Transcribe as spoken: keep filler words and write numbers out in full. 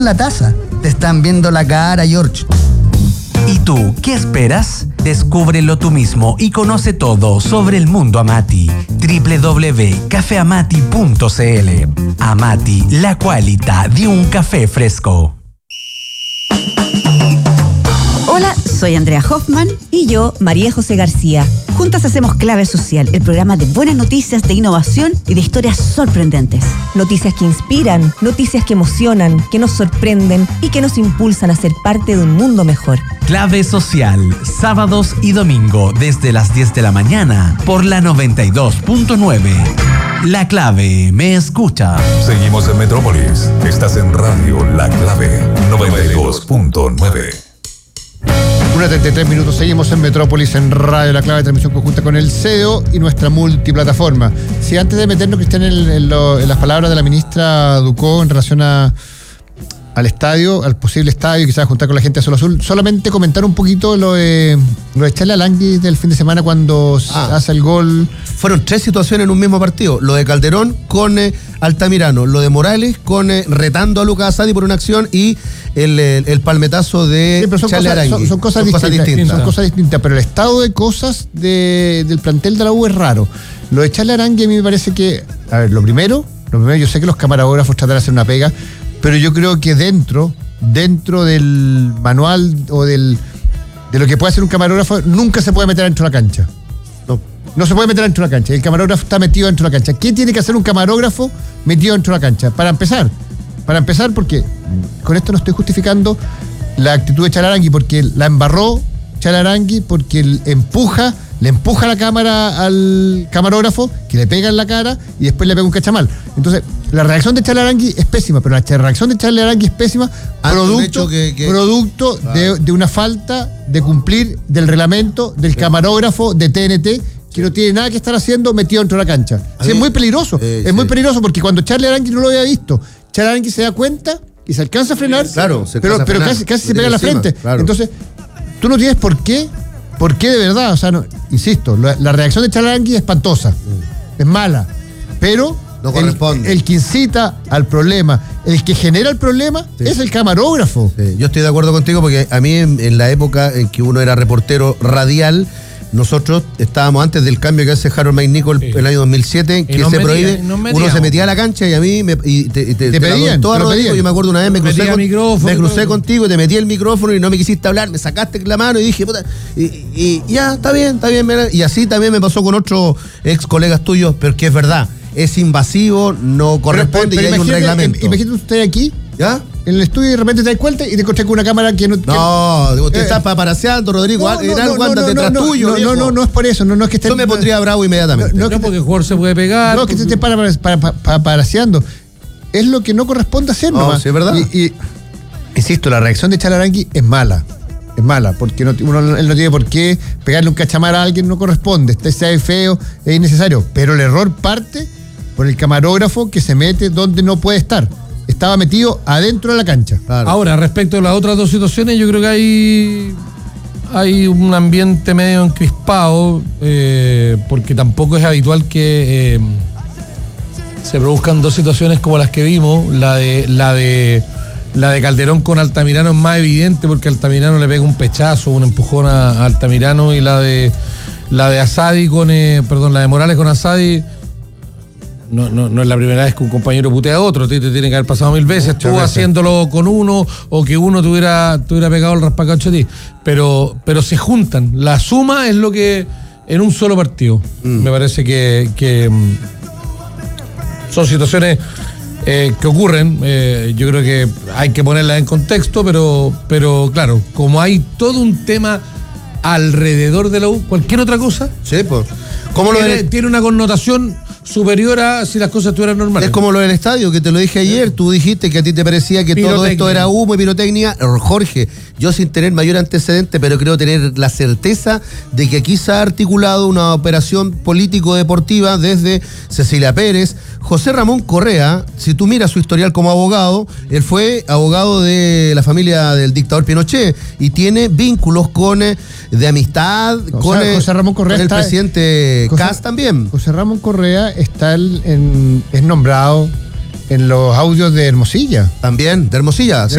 la taza. Te están viendo la cara, George. ¿Y tú qué esperas? Descúbrelo tú mismo y conoce todo sobre el mundo Amati. doble u doble u doble u punto café amati punto c l. Amati, la qualità di un café fresco. Hola, soy Andrea Hoffman y yo, María José García. Juntas hacemos Clave Social, el programa de buenas noticias, de innovación y de historias sorprendentes. Noticias que inspiran, noticias que emocionan, que nos sorprenden y que nos impulsan a ser parte de un mundo mejor. Clave Social, sábados y domingo desde las diez de la mañana por la noventa y dos punto nueve. La Clave me escucha. Seguimos en Metrópolis. Estás en Radio La Clave noventa y dos punto nueve. una treinta y tres minutos, seguimos en Metrópolis, en Radio La Clave, transmisión conjunta con el C E O y nuestra multiplataforma. Si antes de meternos, Cristian, en, en, lo, en las palabras de la ministra Ducó en relación a, al estadio, al posible estadio, quizás juntar con la gente de Azul Azul, solamente comentar un poquito lo de, lo de Charly Arangui del fin de semana cuando ah, hace el gol. Fueron tres situaciones en un mismo partido: lo de Calderón con eh, Altamirano, lo de Morales con eh, retando a Lucas Asadi por una acción y el, el, el palmetazo de sí, Charly Arangui. Son, son, cosas, son, cosas distintas, son cosas distintas, pero el estado de cosas de, del plantel de la U es raro. Lo de Charly Arangui a mí me parece que, a ver, lo primero, lo primero, yo sé que los camarógrafos tratan de hacer una pega, pero yo creo que dentro, dentro del manual o del de lo que puede hacer un camarógrafo, nunca se puede meter dentro de la cancha. No, no se puede meter dentro de la cancha. El camarógrafo está metido dentro de la cancha. ¿Qué tiene que hacer un camarógrafo metido dentro de la cancha? Para empezar, para empezar, porque con esto no estoy justificando la actitud de Charly Arangui, porque la embarró Charly Arangui, porque empuja, le empuja la cámara al camarógrafo, que le pega en la cara y después le pega un cachamal. Entonces, la reacción de Charly Arangui es pésima, pero la reacción de Charly Arangui es pésima producto, que, que, producto claro. de, de una falta de cumplir del reglamento del camarógrafo de T N T, que no tiene nada que estar haciendo metido dentro de la cancha. Sí, es muy peligroso, eh, es sí. muy peligroso, porque cuando Charly Arangui no lo había visto, Charly Arangui se da cuenta y se alcanza a frenar, claro, se pero, pero casi, casi se pega en la frente. Claro. Entonces, tú no tienes por qué, por qué de verdad, o sea, no, insisto, la, la reacción de Charly Arangui es espantosa, mm. es mala, pero no corresponde. El, el que incita al problema, el que genera el problema, sí. es el camarógrafo. Sí. Yo estoy de acuerdo contigo, porque a mí en, en la época en que uno era reportero radial, nosotros estábamos antes del cambio que hace Harold McNichol sí. el año dos mil siete, que no se prohíbe, no uno se metía a la cancha y a mí me, y te, y te, te, te pedían, todo Rodrigo, yo me acuerdo una vez me crucé, con, me crucé todo. contigo, te metí el micrófono y no me quisiste hablar, me sacaste la mano y dije, puta, y, y ya, está bien, está bien, y así también me pasó con otros ex colegas tuyos, pero que es verdad, es invasivo, no corresponde pero, pero, pero y hay un reglamento. Imagínate usted aquí, ¿ya? En el estudio y de repente te das cuenta y te encontré con una cámara que no... No, que, usted eh, está paparaseando, Rodrigo. No, no, no, no, no, detrás no, tuyo, no, no, no, no es por eso. No, no es que esté, yo me pondría bravo inmediatamente. No, no, no porque el jugador se puede pegar. No, que te esté paparaseando. Es lo que no corresponde hacer, no, nomás. Sí, es verdad. Y, y, insisto, la reacción de Charly Arangui es mala. Es mala, porque no, uno, él no tiene por qué pegarle un cachamar a alguien, no corresponde. Este sea feo, es innecesario. Pero el error parte por el camarógrafo que se mete donde no puede estar. Estaba metido adentro de la cancha. Claro. Ahora, respecto a las otras dos situaciones, yo creo que hay, hay un ambiente medio encrispado, eh, porque tampoco es habitual que eh, se produzcan dos situaciones como las que vimos. La de, la de, la de Calderón con Altamirano es más evidente porque Altamirano le pega un pechazo, un empujón a, a Altamirano, y la de la de Asadi con, eh, perdón, la de Morales con Asadi. No, no, no es la primera vez que un compañero putea a otro, te, te tiene que haber pasado mil veces, tú haciéndolo con uno, o que uno te hubiera, te hubiera pegado el raspacacho a ti. Pero, pero se juntan. La suma es lo que, en un solo partido, mm. me parece que, que son situaciones eh, que ocurren. Eh, yo creo que hay que ponerlas en contexto, pero, pero claro, como hay todo un tema alrededor de la U, cualquier otra cosa, sí, pues, ¿cómo tiene, lo de... tiene una connotación superior a si las cosas estuvieran normales. Es como lo del estadio, que te lo dije ayer, tú dijiste que a ti te parecía que todo esto era humo y pirotecnia. Jorge, yo sin tener mayor antecedente, pero creo tener la certeza de que aquí se ha articulado una operación político-deportiva desde Cecilia Pérez. José Ramón Correa, si tú miras su historial como abogado, él fue abogado de la familia del dictador Pinochet y tiene vínculos con de amistad o con, sea, José Ramón Correa con el está, presidente José, Kast también. José Ramón Correa está en, es nombrado en los audios de Hermosilla. También, de Hermosilla.